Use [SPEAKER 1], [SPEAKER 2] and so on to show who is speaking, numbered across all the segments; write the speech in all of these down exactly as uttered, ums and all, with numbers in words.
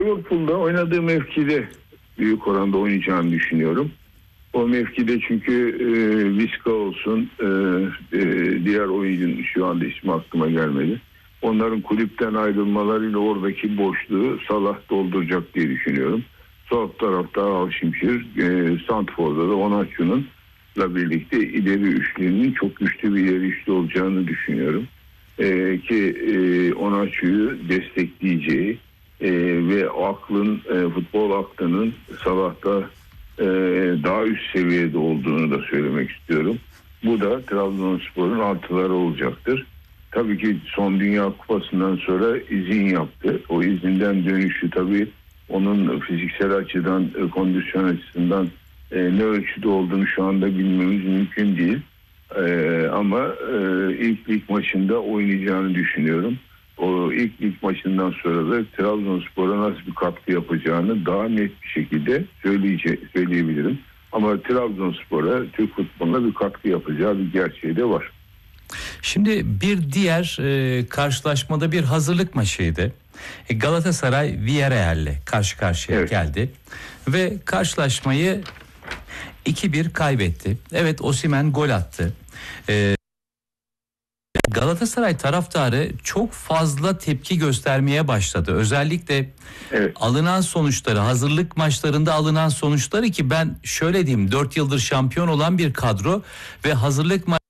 [SPEAKER 1] Liverpool'da oynadığı mevkide büyük oranda oynayacağını düşünüyorum. O mevkide çünkü e, Viska olsun, e, e, diğer oyuncunun şu anda ismi aklıma gelmedi. Onların kulüpten ayrılmalarıyla oradaki boşluğu Salah dolduracak diye düşünüyorum. Sol tarafta Alşimşir, e, Santfor'da da Onaçu'nun la birlikte ileri üçlünün çok güçlü bir ileri üçlü olacağını düşünüyorum. E, ki e, Onaçu'yu destekleyeceği e, ve aklın, e, futbol aklının Salah'ta e, daha üst seviyede olduğunu da söylemek istiyorum. Bu da Trabzonspor'un artıları olacaktır. Tabii ki son Dünya Kupası'ndan sonra izin yaptı. O izinden dönüşü tabii onun fiziksel açıdan, kondisyon açısından e, ne ölçüde olduğunu şu anda bilmemiz mümkün değil. E, ama e, ilk lig maçında oynayacağını düşünüyorum. O ilk lig maçından sonra da Trabzonspor'a nasıl bir katkı yapacağını daha net bir şekilde söyleyece- söyleyebilirim. Ama Trabzonspor'a, Türk futboluna bir katkı yapacağı bir gerçeği de var.
[SPEAKER 2] Şimdi bir diğer e, karşılaşmada bir hazırlık maçıydı. E, Galatasaray Villarreal'le karşı karşıya evet. geldi ve karşılaşmayı iki bir kaybetti. Evet, Osimhen gol attı. E, Galatasaray taraftarı çok fazla tepki göstermeye başladı. Özellikle evet. alınan sonuçları, hazırlık maçlarında alınan sonuçları, ki ben şöyle diyeyim, dört yıldır şampiyon olan bir kadro ve hazırlık maçları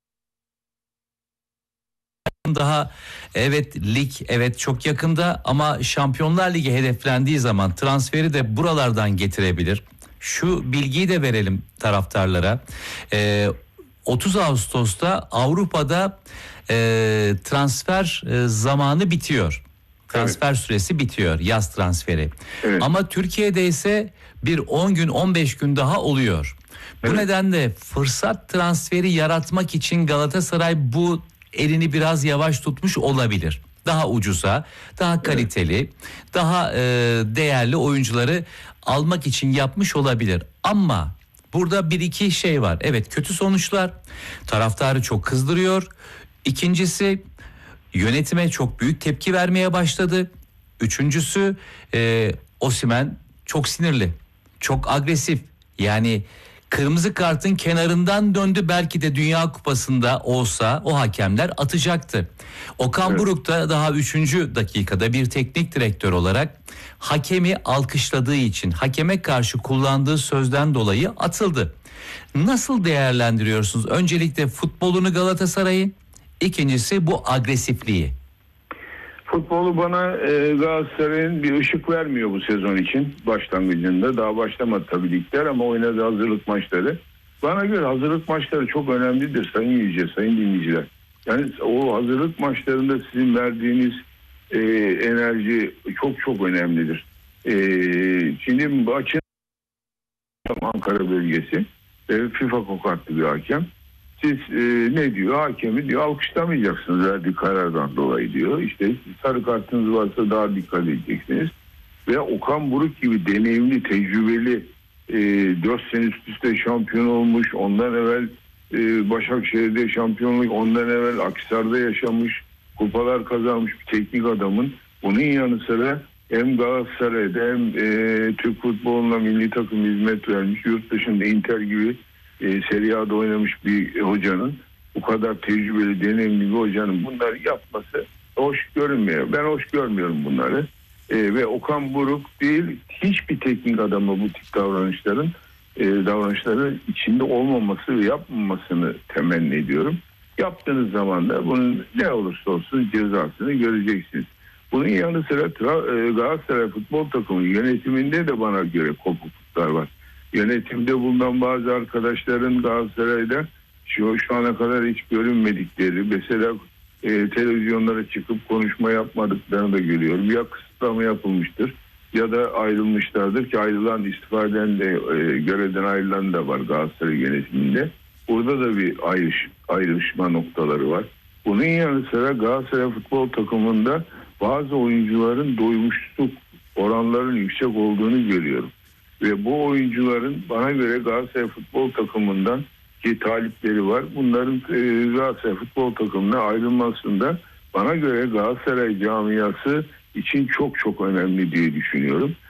[SPEAKER 2] daha evet lig evet çok yakında, ama Şampiyonlar Ligi hedeflendiği zaman transferi de buralardan getirebilir. Şu bilgiyi de verelim taraftarlara. Ee, otuz Ağustos'ta Avrupa'da e, transfer e, zamanı bitiyor. Transfer evet. süresi bitiyor, yaz transferi. Evet. Ama Türkiye'de ise bir on gün on beş gün daha oluyor. Bu evet. nedenle fırsat transferi yaratmak için Galatasaray bu elini biraz yavaş tutmuş olabilir. Daha ucuza, daha kaliteli, evet. daha e, değerli oyuncuları almak için yapmış olabilir. Ama burada bir iki şey var. Evet, kötü sonuçlar taraftarı çok kızdırıyor. İkincisi, yönetime çok büyük tepki vermeye başladı. Üçüncüsü, e, Osimhen çok sinirli, çok agresif. Yani kırmızı kartın kenarından döndü, belki de Dünya Kupası'nda olsa o hakemler atacaktı. Okan evet. Buruk da daha üçüncü dakikada bir teknik direktör olarak hakemi alkışladığı için, hakeme karşı kullandığı sözden dolayı atıldı. Nasıl değerlendiriyorsunuz? Öncelikle futbolunu Galatasaray'ın, ikincisi bu agresifliği.
[SPEAKER 1] Futbolu bana e, Galatasaray'ın bir ışık vermiyor bu sezon için başlangıcında. Daha başlamadı tabii ligler ama oynadığı hazırlık maçları. Bana göre hazırlık maçları çok önemlidir sayın Yüce, sayın dinleyiciler. Yani o hazırlık maçlarında sizin verdiğiniz e, enerji çok çok önemlidir. E, şimdi açın Ankara bölgesi e, FIFA kokatlı bir hakem. Siz e, ne diyor? Hakemi diyor alkışlamayacaksınız verdiği karardan dolayı diyor. İşte sarı kartınız varsa daha dikkat edeceksiniz. Ve Okan Buruk gibi deneyimli, tecrübeli, e, dört sene üst üste şampiyon olmuş. Ondan evvel e, Başakşehir'de şampiyonluk, ondan evvel Akhisar'da yaşamış, kupalar kazanmış bir teknik adamın bunun yanı sıra hem Galatasaray'da hem e, Türk futboluna milli takım hizmet vermiş, yurt dışında Inter gibi E, Serie A'da oynamış bir hocanın, bu kadar tecrübeli, deneyimli bir hocanın bunları yapması hoş görünmüyor. Ben hoş görmüyorum bunları. E, ve Okan Buruk değil, hiçbir teknik adama bu tip davranışların e, davranışları içinde olmaması ve yapmamasını temenni ediyorum. Yaptığınız zaman da bunun ne olursa olsun cezasını göreceksiniz. Bunun yanı sıra e, Galatasaray futbol takımı yönetiminde de bana göre kopukluklar var. Yönetimde bulunan bazı arkadaşların Galatasaray'da şu, şu ana kadar hiç görünmedikleri, mesela e, televizyonlara çıkıp konuşma yapmadıklarını da görüyorum. Ya kısıtlama yapılmıştır ya da ayrılmışlardır, ki ayrılan, istifa eden de e, görevden ayrılan da var Galatasaray yönetiminde. Burada da bir ayrış, ayrışma noktaları var. Bunun yanı sıra Galatasaray futbol takımında bazı oyuncuların doymuşluk oranlarının yüksek olduğunu görüyorum. Ve bu oyuncuların bana göre Galatasaray futbol takımından, ki talipleri var, bunların e, Galatasaray futbol takımına ayrılmasında bana göre Galatasaray camiası için çok çok önemli diye düşünüyorum.